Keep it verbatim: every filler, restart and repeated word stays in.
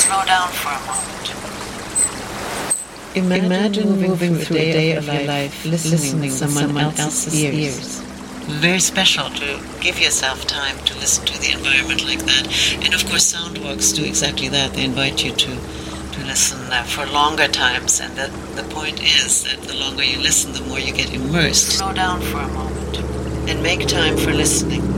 Slow down for a moment. Imagine, Imagine moving, moving through, through a day of your life, listening with someone, someone else's, else's ears. ears. Very special to give yourself time to listen to the environment like that. And of course, sound walks do exactly that. They invite you to, to listen uh, for longer times. And the, the point is that the longer you listen, the more you get immersed. Slow down for a moment and make time for listening.